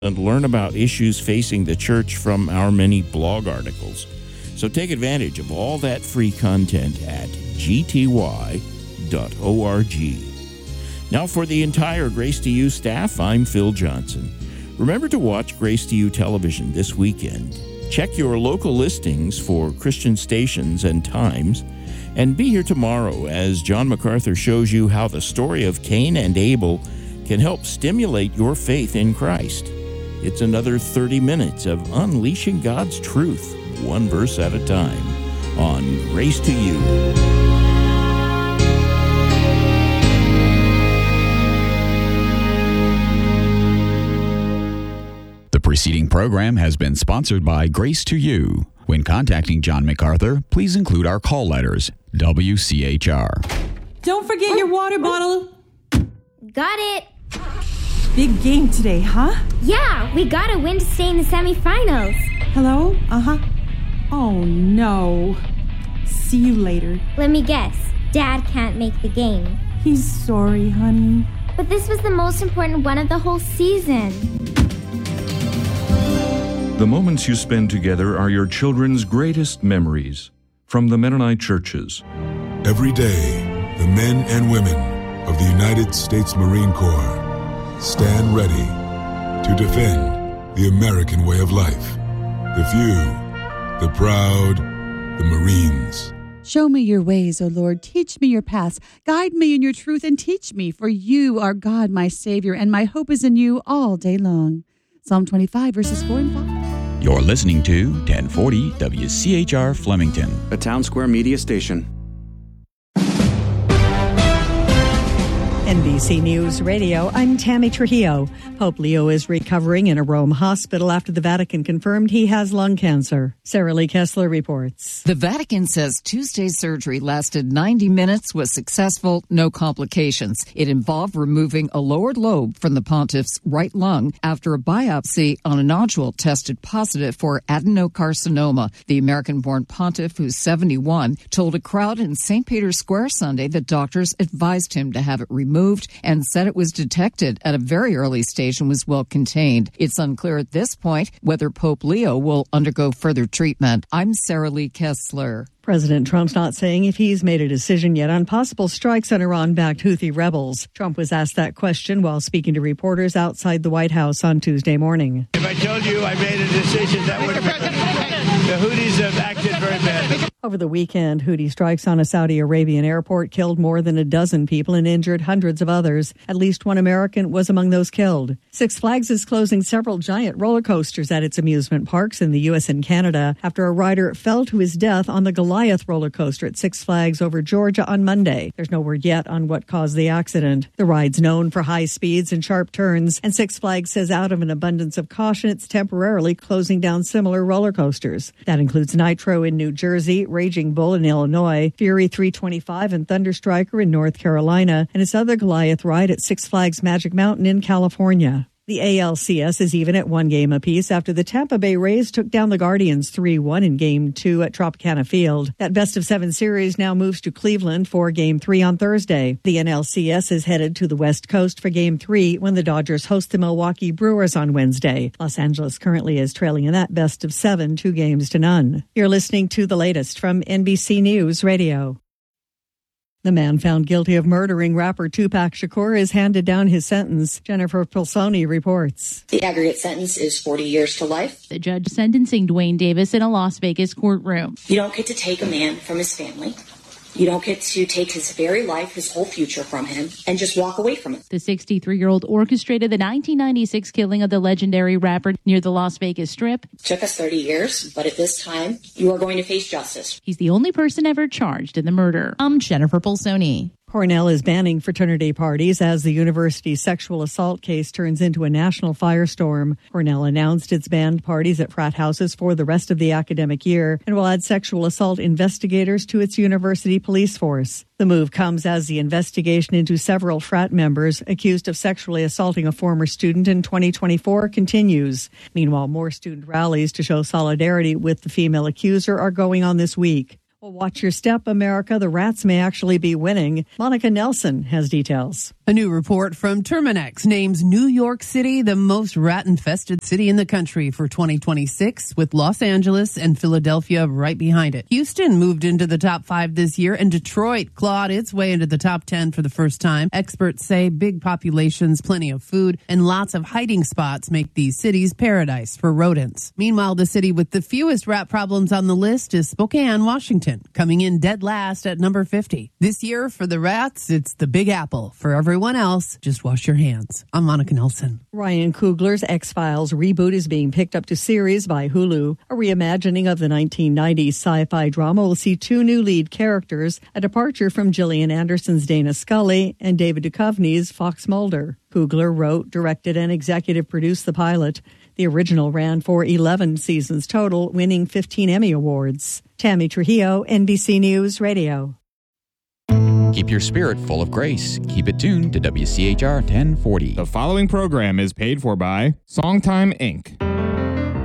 and learn about issues facing the church from our many blog articles. So take advantage of all that free content at gty.org. Now for the entire Grace to You staff, I'm Phil Johnson. Remember to watch Grace to You television this weekend. Check your local listings for Christian stations and times, and be here tomorrow as John MacArthur shows you how the story of Cain and Abel can help stimulate your faith in Christ. It's another 30 minutes of unleashing God's truth, one verse at a time, on Grace to You. The preceding program has been sponsored by Grace to You. When contacting John MacArthur, please include our call letters, WCHR. Don't forget your water bottle. Got it. Big game today, huh? Yeah, we gotta win to stay in the semifinals. Hello? Uh-huh. Oh, no. See you later. Let me guess. Dad can't make the game. He's sorry, honey. But this was the most important one of the whole season. The moments you spend together are your children's greatest memories. From the Mennonite churches. Every day, the men and women of the United States Marine Corps stand ready to defend the American way of life. The few, the proud, the Marines. Show me your ways, O Lord. Teach me your paths. Guide me in your truth and teach me, for you are God, my Savior, and my hope is in you all day long. Psalm 25, verses 4 and 5. You're listening to 1040 WCHR Flemington, a Town Square media station. NBC News Radio, I'm Tammy Trujillo. Pope Leo is recovering in a Rome hospital after the Vatican confirmed he has lung cancer. Sarah Lee Kessler reports. The Vatican says Tuesday's surgery lasted 90 minutes, was successful, no complications. It involved removing a lower lobe from the pontiff's right lung after a biopsy on a nodule tested positive for adenocarcinoma. The American-born pontiff, who's 71, told a crowd in St. Peter's Square Sunday that doctors advised him to have it removed and said it was detected at a very early stage and was well contained. It's unclear at this point whether Pope Leo will undergo further treatment. I'm Sarah Lee Kessler. President Trump's not saying if he's made a decision yet on possible strikes on Iran-backed Houthi rebels. Trump was asked that question while speaking to reporters outside the White House on Tuesday morning. If I told you I made a decision, that would the Houthis have acted very badly. Over the weekend, Houthi strikes on a Saudi Arabian airport killed more than a dozen people and injured hundreds of others. At least one American was among those killed. Six Flags is closing several giant roller coasters at its amusement parks in the U.S. and Canada after a rider fell to his death on the Goliath roller coaster at Six Flags over Georgia on Monday. There's no word yet on what caused the accident. The ride's known for high speeds and sharp turns, and Six Flags says out of an abundance of caution, it's temporarily closing down similar roller coasters. That includes Nitro in New Jersey, Raging Bull in Illinois, Fury 325 and Thunder Striker in North Carolina, and its other Goliath ride at Six Flags Magic Mountain in California. The ALCS is even at one game apiece after the Tampa Bay Rays took down the Guardians 3-1 in Game 2 at Tropicana Field. That best-of-7 series now moves to Cleveland for Game 3 on Thursday. The NLCS is headed to the West Coast for Game 3 when the Dodgers host the Milwaukee Brewers on Wednesday. Los Angeles currently is trailing in that best-of-7 2-0. You're listening to the latest from NBC News Radio. The man found guilty of murdering rapper Tupac Shakur has handed down his sentence. Jennifer Pilsoni reports. The aggregate sentence is 40 years to life. The judge sentencing Dwayne Davis in a Las Vegas courtroom. You don't get to take a man from his family. You don't get to take his very life, his whole future from him, and just walk away from it. The 63-year-old orchestrated the 1996 killing of the legendary rapper near the Las Vegas Strip. It took us 30 years, but at this time, you are going to face justice. He's the only person ever charged in the murder. I'm Jennifer Pilsoni. Cornell is banning fraternity parties as the university's sexual assault case turns into a national firestorm. Cornell announced it's banned parties at frat houses for the rest of the academic year and will add sexual assault investigators to its university police force. The move comes as the investigation into several frat members accused of sexually assaulting a former student in 2024 continues. Meanwhile, more student rallies to show solidarity with the female accuser are going on this week. Well, watch your step, America. The rats may actually be winning. Monica Nelson has details. A new report from Terminex names New York City the most rat-infested city in the country for 2026, with Los Angeles and Philadelphia right behind it. Houston moved into the top 5 this year, and Detroit clawed its way into the top 10 for the first time. Experts say big populations, plenty of food, and lots of hiding spots make these cities paradise for rodents. Meanwhile, the city with the fewest rat problems on the list is Spokane, Washington, coming in dead last at number 50. This year, for the rats, it's the Big Apple. For everyone else, just wash your hands. I'm Monica Nelson. Ryan Coogler's X-Files reboot is being picked up to series by Hulu. A reimagining of the 1990s sci-fi drama will see 2 new lead characters, a departure from Gillian Anderson's Dana Scully and David Duchovny's Fox Mulder. Coogler wrote, directed, and executive produced the pilot. The original ran for 11 seasons total, winning 15 Emmy Awards. Tammy Trujillo, NBC News Radio. Keep your spirit full of grace. Keep it tuned to WCHR 1040. The following program is paid for by Songtime Inc.,